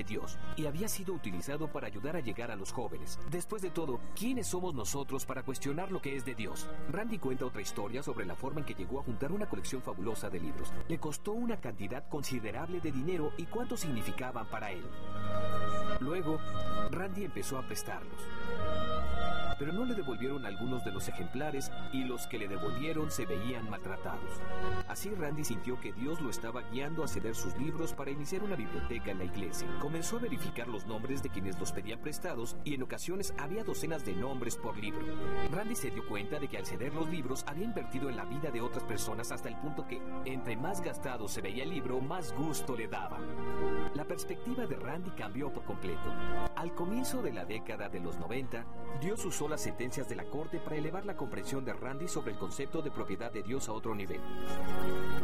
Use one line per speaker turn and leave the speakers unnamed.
Dios y había sido utilizado para ayudar a llegar a los jóvenes. Después de todo, ¿quiénes somos nosotros para cuestionar lo que es de Dios? Randy cuenta otra historia sobre la forma en que llegó a juntar una colección fabulosa de libros. Le costó una cantidad considerable de dinero y cuánto significaban para él. Luego, Randy empezó a prestarlos. Pero no le devolvieron algunos de los ejemplares y los que le devolvieron se veían maltratados. Así Randy sintió que Dios lo estaba guiando a ceder sus libros para iniciar una biblioteca en la iglesia. Comenzó a verificar los nombres de quienes los pedían prestados y en ocasiones había docenas de nombres por libro. Randy se dio cuenta de que al ceder los libros había invertido en la vida de otras personas hasta el punto que entre más gastado se veía el libro, más gusto le daba. La perspectiva de Randy cambió por completo. Al comienzo de la década de los 90, Dios usó las sentencias de la corte para elevar la comprensión de Randy sobre el concepto de propiedad de Dios a otro nivel.